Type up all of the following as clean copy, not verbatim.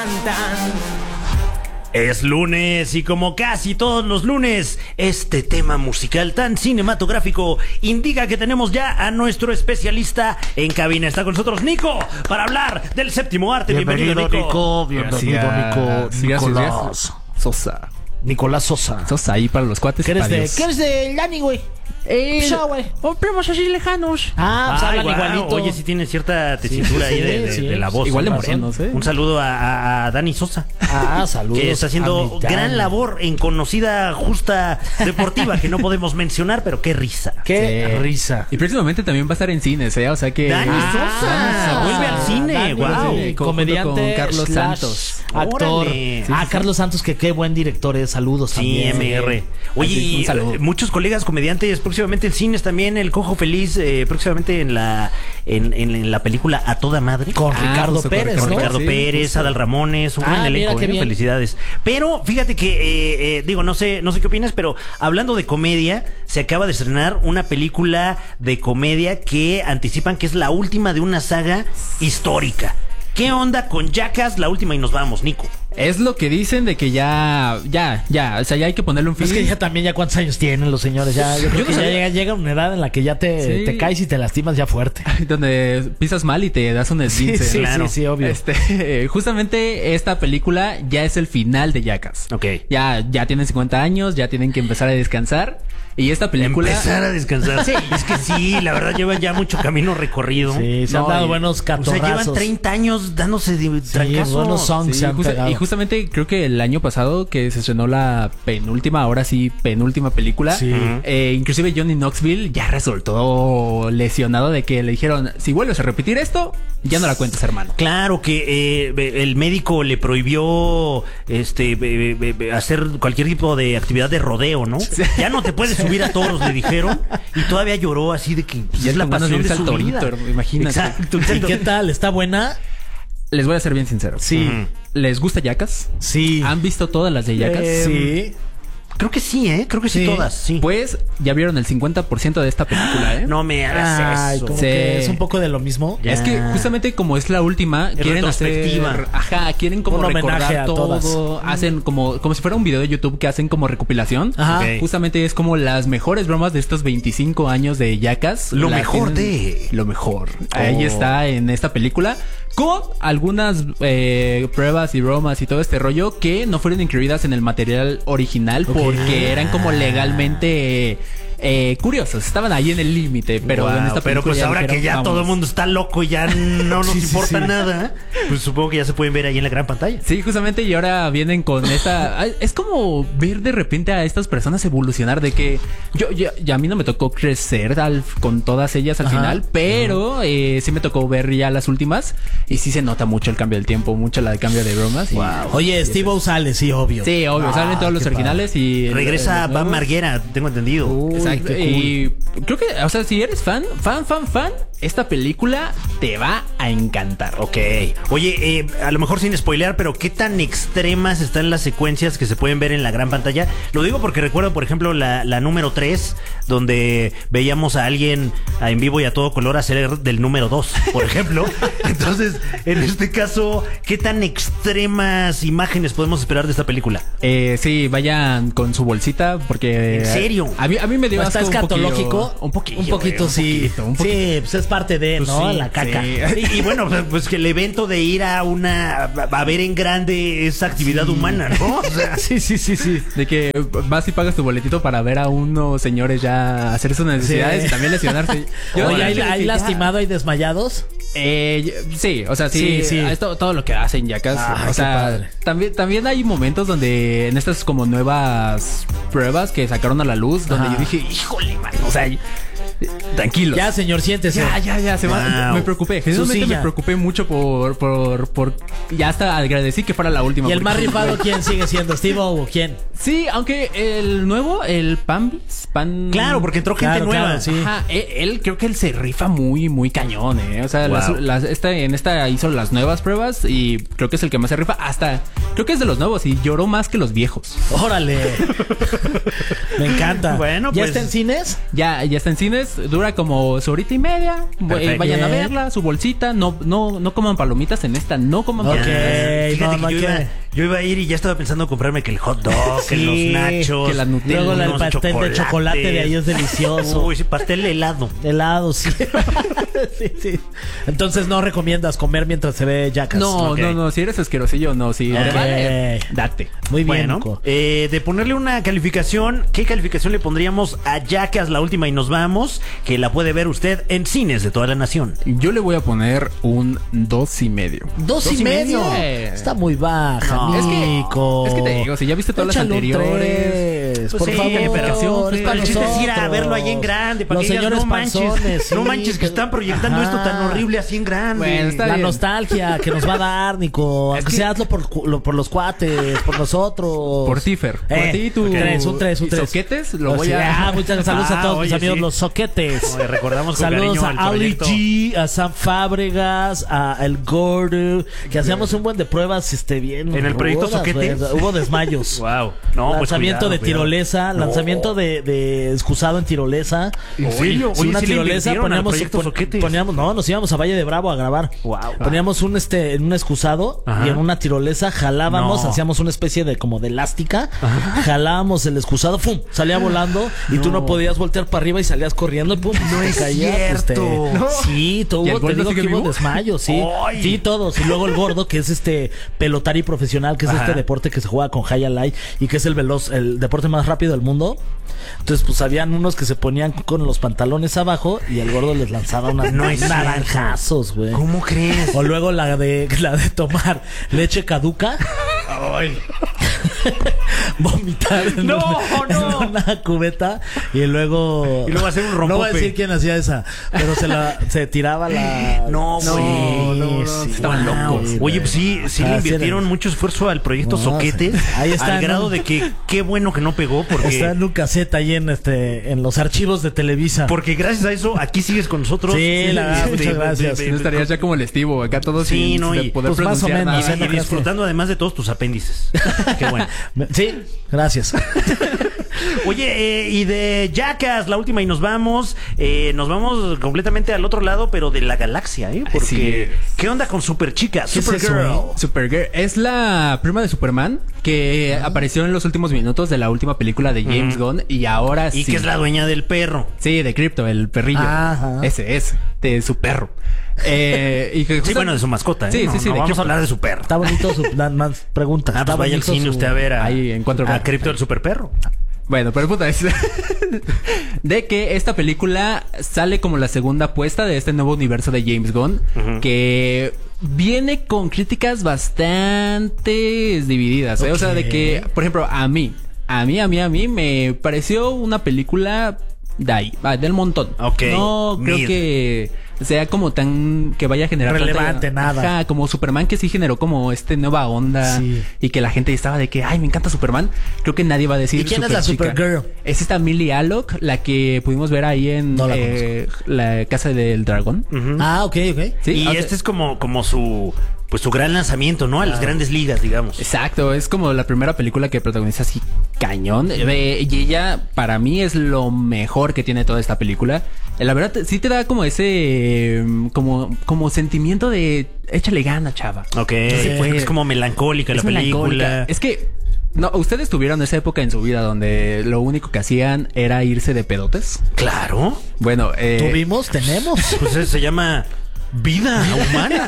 Es lunes y como casi todos los lunes, este tema musical tan cinematográfico indica que tenemos ya a nuestro especialista en cabina. Está con nosotros Nico para hablar del séptimo arte. Bienvenido Nico. Bienvenido Nico. Nicolás Sosa. Nicolás Sosa. Sosa ahí para los cuates. ¿Qué eres de Lani, güey? güey. Primos así lejanos. Pues hablan igualito. Oye, sí tiene cierta tesitura ahí de la voz. Igual de morenos, ¿eh? Un saludo a Dani Sosa. Saludos. Que está haciendo gran labor en conocida justa deportiva que no podemos mencionar, pero qué risa. Qué risa. Y próximamente también va a estar en cines, ¿eh? O sea que... Dani Sosa vuelve al cine. Dani, Wow. Comediante, con Carlos Santos. Actor. Órale. Carlos Santos, que qué buen director es. Saludos Sí, también. MR. Oye, Un saludo. muchos colegas comediantes próximamente en cines también, El Cojo Feliz, próximamente en la película A Toda Madre. Con Ricardo justo con Pérez, Con ¿no? Ricardo Sí, Pérez, justo. Adal Ramones, un gran mira elenco, qué bien. felicidades. Pero fíjate que, no sé qué opinas, pero hablando de comedia, se acaba de estrenar una película de comedia que anticipan que es la última de una saga histórica. ¿Qué onda con Jackass, la última? Y nos vamos, Nico. Es lo que dicen de que ya, o sea, ya hay que ponerle un fin. Es que ya también ya cuántos años tienen los señores. Yo creo no que ya sabía. llega una edad en la que ya te Sí. caes y te lastimas ya fuerte. Donde pisas mal y te das un esguince. Sí, claro. sí, obvio. Justamente esta película ya es el final de Jackass. Ok. Ya tienen 50 años, ya tienen que empezar a descansar. Y esta película... Empezar a descansar. Sí, es que sí, la verdad llevan ya mucho camino recorrido. Sí, se han dado buenos O sea, catorrazos. llevan 30 años dándose de trancazos. buenos songs Sí, se han pegado. y justamente creo que el año pasado que se estrenó la penúltima película, Sí. inclusive Johnny Knoxville ya resultó lesionado de que le dijeron, si vuelves a repetir esto, ya no la cuentes, hermano. Claro que el médico le prohibió hacer cualquier tipo de actividad de rodeo, ¿no? Ya no te puedes subir a toros, le dijeron. Y todavía lloró así de que pues, Y es él la con ganas de pasión de irse su al torito, vida. imagínate. Exacto, ¿Y exacto. qué tal? ¿Está buena? Les voy a ser bien sincero. Sí. Ujú. ¿Les gusta Jackass? Sí. ¿Han visto todas las de Jackass? Sí. Creo que sí, creo que sí, Sí. todas, sí. Pues ya vieron el 50% de esta película, ¿eh? No me hagas Ay, eso. como Sí. que es un poco de lo mismo. Ya. Es que justamente como es la última, quieren hacer, retrospectiva. quieren como Un homenaje recordar a todo, todas. hacen como si fuera un video de YouTube que hacen como recopilación. Ajá. Ok. Justamente es como las mejores bromas de estos 25 años de Jackass. Lo La mejor tienen- lo mejor. Ahí está en esta película con algunas pruebas y bromas y todo este rollo que no fueron incluidas en el material original porque eran como legalmente curiosos, estaban ahí en el límite, pero Wow, en esta pero película pues ya ahora dijeron, que ya "Vamos". todo el mundo está loco y ya no nos Sí, sí, importa sí. nada, pues supongo que ya se pueden ver ahí en la gran pantalla. Sí, justamente, y ahora vienen con esta... Es como ver de repente a estas personas evolucionar de que... Ya a mí no me tocó crecer con todas ellas al Ajá. final, pero sí me tocó ver ya las últimas y sí se nota mucho el cambio del tiempo, mucho el cambio de bromas. Oye, Steve-O sale, sí, obvio. Sí, obvio, salen todos los qué originales y... Regresa los Bam nuevos. Marguera, tengo entendido. Exacto. qué cool. Y creo que, o sea, si eres fan, esta película te va a encantar. Ok. Oye, a lo mejor sin spoilear, pero ¿qué tan extremas están las secuencias que se pueden ver en la gran pantalla? Lo digo porque recuerdo, por ejemplo, la número 3, donde veíamos a alguien en vivo y a todo color hacer del número 2, por ejemplo. Entonces, en este caso, ¿qué tan extremas imágenes podemos esperar de esta película? Sí, vayan con su bolsita porque... ¿En serio? A mí me dio ¿Está asco escatológico? un poquillo. Un poquito, sí. un poquito. Sí, pues es parte de, Pues ¿no? sí, La caca. sí. Y bueno, pues que el evento de ir a ver en grande esa actividad humana, ¿no? O sea, Sí, sí, sí, sí. De que vas y pagas tu boletito para ver a unos señores ya hacer sus necesidades Sí. y también lesionarse. Oye, ¿hay ya- lastimado, hay desmayados? Sí, o sea, sí, Sí, sí. es todo lo que hacen Jackass. Ay, O qué sea, padre. también hay momentos donde en estas como nuevas pruebas que sacaron a la luz, donde Ajá. yo dije, híjole, man, o sea, tranquilos. Ya, señor, siéntese. Ya, se va. Wow. Me preocupé. Genuinamente silla. me preocupé mucho por ya hasta agradecí que fuera la última. ¿Y el más porque- rifado quién sigue siendo? ¿Steve-O o quién? Sí, aunque el nuevo, el Pan... claro, porque entró gente Claro, nueva. claro, sí. Ajá, él creo que él se rifa muy cañón, O sea, Wow. en esta hizo las nuevas pruebas y creo que es el que más se rifa. Hasta Creo que es de los nuevos y lloró más que los viejos. Órale. Me encanta. Bueno, ¿Ya pues- está en cines? Ya está en cines, dura como su horita y media. Perfecto. Vayan a Bien. verla, su bolsita. No coman palomitas en esta, no coman Ok. palomitas. Fíjate no que hay que- yo iba a ir y ya estaba pensando comprarme que el hot dog, que Sí, los nachos, que la Nutella, Luego el unos pastel de chocolate de ahí es delicioso. Uy, sí, pastel helado. Helado, sí. sí. Entonces no recomiendas comer mientras se ve Jackass. No, Ok. no, si eres asquerosillo, no, si Ok. te vale, date. Muy bien, Bueno, Nico. de ponerle una calificación, ¿qué calificación le pondríamos a Jackass, la última y nos vamos? Que la puede ver usted en cines de toda la nación. Yo le voy a poner un 2.5. 2.5. Está muy baja, No. Nico. Es que te digo, si ya viste todas las Échale un anteriores. 3, Pues por sí, favor. pero es para el chiste es ir a nosotros. verlo ahí en grande, para Los que digas, señores no manches, panzones, sí, no manches que están proyectando Ajá. esto tan horrible así en grande. Bueno, está La bien. nostalgia que nos va a dar, Nico. Aunque sea hazlo por los cuates, por nosotros. Por ti, Fer. Por ti, tu... Un 3. ¿Y soquetes? Lo voy Sí. a... Muchas saludos a todos mis oye, amigos, sí. los soquetes. Oye, recordamos con Saludos cariño a al Ali proyecto. G, a Sam Fábregas, a El Gordo, que hacíamos un buen de pruebas bien. ¿En el proyecto rudas, Soquete? güey. Hubo desmayos. Wow. No, pues Lanzamiento cuidado, de cuidado. tirolesa, lanzamiento de excusado en tirolesa. ¿En serio? Sí, Oye, una sí le tirolesa invirtieron al poníamos, proyecto Soquete. no, nos íbamos a Valle de Bravo a grabar. Wow. Poníamos un en un excusado Ajá. y en una tirolesa jalábamos, No. hacíamos una especie de como de elástica, jalábamos el excusado, ¡pum! Salía volando y tú no podías voltear para arriba y salías corriendo y ¡pum! No es cierto. No. Sí, ¿Y el te gordo digo sigue que hubo vivo? desmayos, sí. Ay. Sí, todos. Y luego el gordo, que es pelotari profesional, que es Ajá. este deporte que se juega con high alive y que es el deporte más rápido del mundo. Entonces, pues habían unos que se ponían con los pantalones abajo y el gordo les lanzaba unas No es cierto. naranjazos, güey. ¿Cómo crees? O luego la de tomar leche caduca. Ay. Vomitar en, No, en no. una cubeta y luego hacer un no voy a rompope. decir quién hacía esa, pero se tiraba la No, güey. no, estaban locos. Oye, pues sí le invirtieron eran- mucho esfuerzo al proyecto No, Soquetes. ahí está, al grado ¿no? de que qué bueno que no pegó está porque en un cassette ahí en los archivos de Televisa. gracias a eso aquí sigues con nosotros. Sí, la verdad, muchas gracias. No estarías ya como el Estivo, acá todos Sí, sin no, y poder pues más o pronunciar menos, nada. Y disfrutando además de todos tus apéndices. Qué bueno. Sí, gracias. Oye, y de Jackass, la última y nos vamos completamente al otro lado, pero de la galaxia, ¿eh? Porque, Sí. ¿qué onda con Superchica? ¿Qué es Supergirl. eso, Supergirl es la prima de Superman que apareció en los últimos minutos de la última película de James Gunn y ahora Y sí. que es la dueña del perro. Sí, de Crypto, el perrillo. Ajá. Ese es, de su perro. Y que Sí, bueno, de su mascota, ¿eh? Sí, No, sí, sí, no de vamos Crypto. a hablar de su perro. Está bonito más preguntas. Ah, Está pues vaya al bonito cine su- usted a ver Ahí encuentro a ver. Crypto el super perro. Bueno, pero el punto es de que esta película sale como la segunda apuesta de este nuevo universo de James Gunn, que viene con críticas bastante divididas, ¿eh? O sea, de que, por ejemplo, a mí me pareció una película de ahí, del montón. Ok. No creo Mid. que sea como tan que vaya a generar Relevante, nada. Ajá, como Superman, que sí generó como nueva onda, Sí. y que la gente estaba de que ay, me encanta Superman. Creo que nadie va a decir ¿Y quién es la Superchica. Supergirl? Es esta Millie Alok, la que pudimos ver ahí en No la la Casa del Dragón. Ah, ok. Sí, Y o sea, este es como su gran lanzamiento, ¿no? A las grandes ligas, digamos. exacto, es como la primera película que protagoniza así cañón. Y ella, para mí, es lo mejor que tiene toda esta película. La verdad, sí te da como ese como sentimiento de échale gana, chava. Ok. se puede. Es como melancólica la Es melancólica. película. Es que no, ustedes tuvieron esa época en su vida donde lo único que hacían era irse de pedotes. Claro. Bueno, Tuvimos, tenemos. Pues eso se llama vida humana.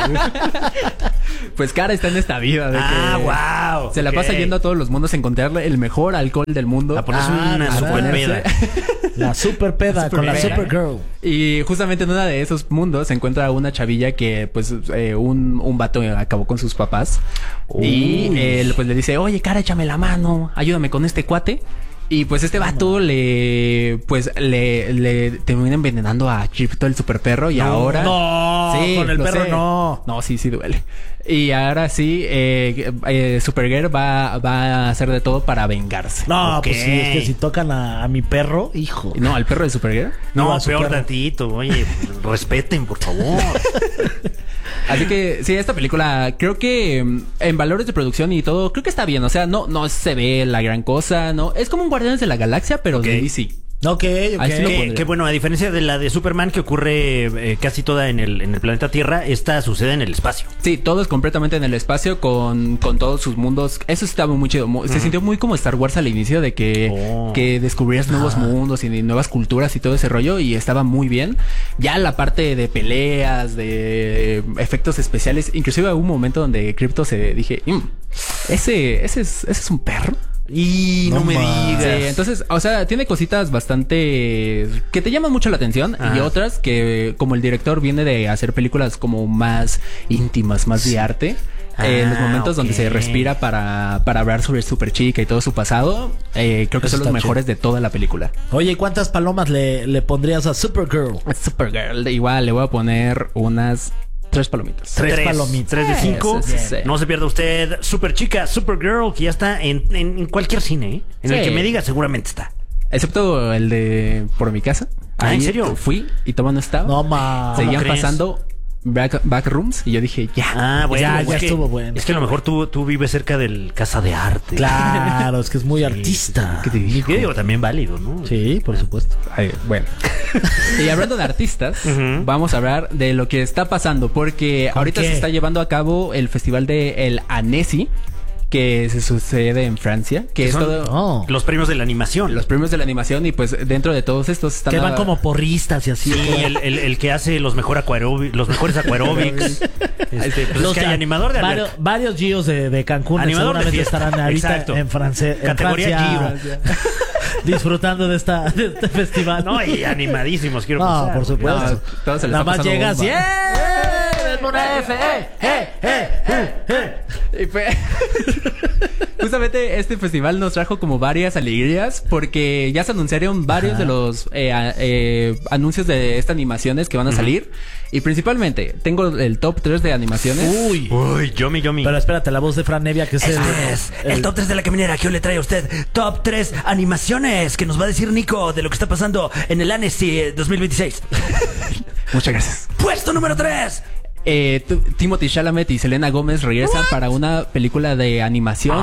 pues Cara está en esta vida de que wow. se la pasa yendo a todos los mundos a encontrarle el mejor alcohol del mundo. A ponerse Ah, una a super ponerse. peda. La super peda La con la superpeda. Supergirl. Y justamente en uno de esos mundos se encuentra una chavilla que pues un vato acabó con sus papás. Y él pues le dice, oye, Cara, échame la mano, ayúdame con este cuate. Y pues este vato le termina envenenando a Crypto el super perro y ahora... No, con el lo perro sé. no. No, sí duele. Y ahora sí, Supergirl va a hacer de todo para vengarse. No, Ok. pues sí, es que si tocan a mi perro, hijo. No, al perro de Supergirl. No, a su peor perro. tantito. Oye, respeten, por favor. Así que sí, esta película creo que en valores de producción y todo, creo que está bien. O sea, no se ve la gran cosa, ¿no? Es como un Guardianes de la Galaxia, pero de DC. Ok. Ahí sí lo pondría. Que bueno, a diferencia de la de Superman que ocurre casi toda en el planeta Tierra, esta sucede en el espacio. Sí, todo es completamente en el espacio con todos sus mundos. Eso estaba muy chido. Se sintió muy como Star Wars al inicio de que descubrías nuevos mundos y nuevas culturas y todo ese rollo y estaba muy bien. Ya la parte de peleas, de efectos especiales, inclusive hubo un momento donde Crypto dije, ese es un perro. Y no me digas. Sí, entonces, o sea, tiene cositas bastante que te llaman mucho la atención y otras que, como el director viene de hacer películas como más íntimas, más de arte. En los momentos donde se respira para hablar sobre Super Chica y todo su pasado, creo que son los mejores de toda la película. Oye, ¿y cuántas palomas le pondrías a Supergirl? Supergirl, igual le voy a poner unas 3 palomitas. 3 palomitas. 3 de 5. Sí. No se pierda usted Super Chica, Supergirl, que ya está en cualquier cine, ¿eh? En el que me diga, seguramente está. Excepto el de Por mi casa. ¿En serio? Fui y toma no estaba. No, ma. Seguían pasando backrooms y yo dije, ya. Bueno, ya estuvo bueno. Es que a lo mejor tú vives cerca del Casa de Arte. Claro, es que es muy artista. ¿Qué te digo? Yo digo, también válido, ¿no? Sí, por supuesto. Bueno. Y hablando de artistas, vamos a hablar de lo que está pasando, porque ahorita se está llevando a cabo el festival de el Annecy, que se sucede en Francia, que es son todo los premios de la animación. los premios de la animación, y pues dentro de todos estos están Que van como porristas y así. Sí, el que hace los mejores aquarobics. Pues es que hay animador de varios Gios de Cancún animador seguramente de estarán ahorita Exacto. en Francia. Categoría Gio. Disfrutando de este festival. No, y animadísimos, quiero pensar. por supuesto. No, todos se les Nada está más pasando llegas y bomba. Y justamente este festival nos trajo como varias alegrías, porque ya se anunciaron varios de los anuncios de estas animaciones que van a salir. Y principalmente tengo el top 3 de animaciones. Uy, Yomi. pero espérate, la voz de Fran Nevia, que es el top 3 de la caminera, que hoy le trae a usted top 3 animaciones que nos va a decir Nico de lo que está pasando en el Annecy 2026. Muchas gracias. Puesto número 3. Timothée Chalamet y Selena Gómez regresan para una película de animación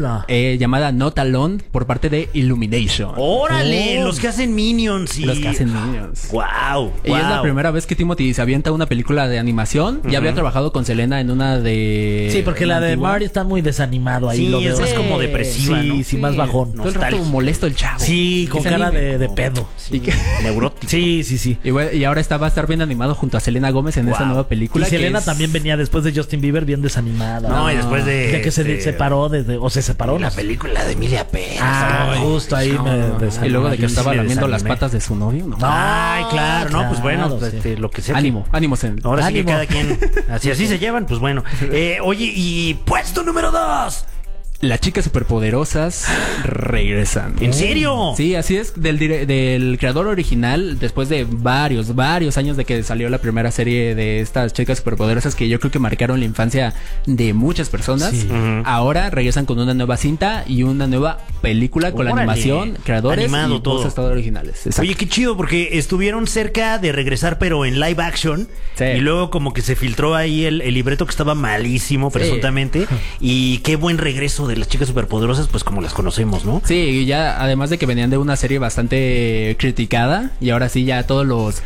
llamada Not Alone por parte de Illumination. ¡Órale! Los que hacen Minions. Los que hacen Minions. ¡Wow! Y es la primera vez que Timothy se avienta una película de animación. Ya había trabajado con Selena en una de... Sí, porque la de Marty está muy desanimado ahí. Sí, lo veo. es más como depresiva, ¿no? Sí, más bajón. Todo el rato molesto el chavo. Sí, con cara de pedo. Sí. Neurótico. Sí. Y ahora va a estar bien animado junto a Selena Gómez en esta nueva película. Y Selena también venía después de Justin Bieber bien desanimada. No, y después de que se separó se separó. La película de Emilia Pérez. Justo ahí me desanimó. Y luego de que estaba me lamiendo las desanimé. patas de su novio. No. Ay, claro, no, pues bueno, Claro, sí. lo que sea. Ánimo. Ahora sí que Ánimo. cada quien, así se llevan, pues bueno. Oye, y puesto número 2. Las chicas superpoderosas regresan. ¿En serio? Sí, así es. Del creador original, después de varios años de que salió la primera serie de estas chicas superpoderosas, que yo creo que marcaron la infancia de muchas personas. Sí. Ahora regresan con una nueva cinta y una nueva película con la animación, creadores animado, y voces todo originales. Exacto. Oye, qué chido, porque estuvieron cerca de regresar, pero en live action. Sí. Y luego como que se filtró ahí el libreto que estaba malísimo, presuntamente. Y qué buen regreso de las chicas superpoderosas, pues como las conocemos, ¿no? Sí, y ya además de que venían de una serie bastante criticada, y ahora sí ya todos los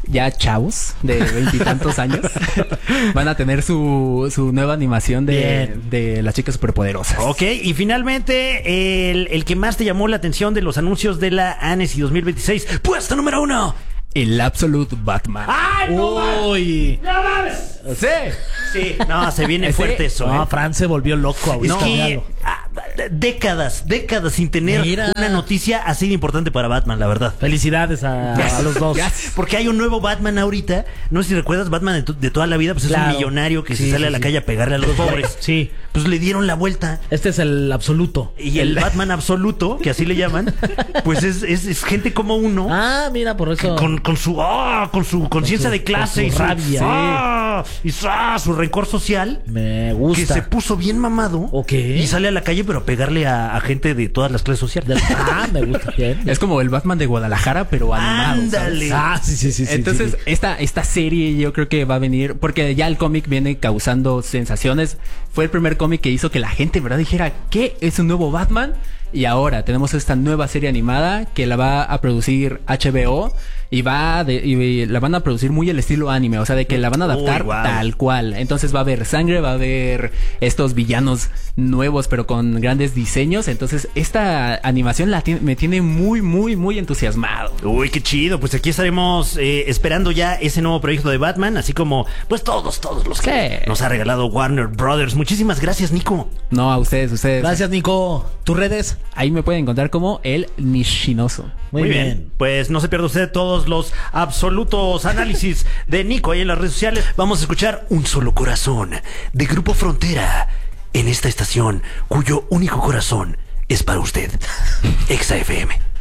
chavos de 20 y tantos años van a tener su nueva animación de las chicas superpoderosas. Ok, y finalmente el que más te llamó la atención de los anuncios de la Annecy 2026, puesto número 1. El Absolute Batman. ¡Ay, no! Uy. ¡No mames! Sí, no, se viene fuerte eso. No, Fran se volvió loco ahorita. Es que décadas sin tener una noticia así de importante para Batman, la verdad. Felicidades a los dos. Porque hay un nuevo Batman ahorita. No sé si recuerdas, Batman de toda la vida, pues es un millonario que se sale a la calle a pegarle a los pobres. Sí. Pues le dieron la vuelta. Este es el absoluto. Y el Batman absoluto, que así le llaman, pues es gente como uno. Ah, mira, por eso. Con su conciencia de clase con su rabia. y su rencor social. Me gusta. Que se puso bien mamado. Ok. Y sale a la calle, pero para pegarle a gente de todas las clases sociales. Me gusta bien. Es como el Batman de Guadalajara, pero animado. Ándale. ¿sabes? Sí. Entonces, sí. esta serie yo creo que va a venir, porque ya el cómic viene causando sensaciones. Fue el primer cómic que hizo que la gente, ¿verdad?, dijera, ¿qué? ¿Es un nuevo Batman? Y ahora tenemos esta nueva serie animada que la va a producir HBO y la van a producir muy el estilo anime, o sea, de que la van a adaptar tal cual. Entonces va a haber sangre, va a haber estos villanos nuevos, pero con grandes diseños. Entonces esta animación me tiene muy entusiasmado. Uy, qué chido. Pues aquí estaremos esperando ya ese nuevo proyecto de Batman, así como pues todos los que nos ha regalado Warner Brothers. Muchísimas gracias, Nico. No, a ustedes. Gracias, Nico. ¿Tus redes? Ahí me pueden encontrar como el Nishinoso. Muy bien. Pues no se pierda usted todos los absolutos análisis de Nico ahí en las redes sociales. Vamos a escuchar Un Solo Corazón de Grupo Frontera en esta estación cuyo único corazón es para usted. Exa FM.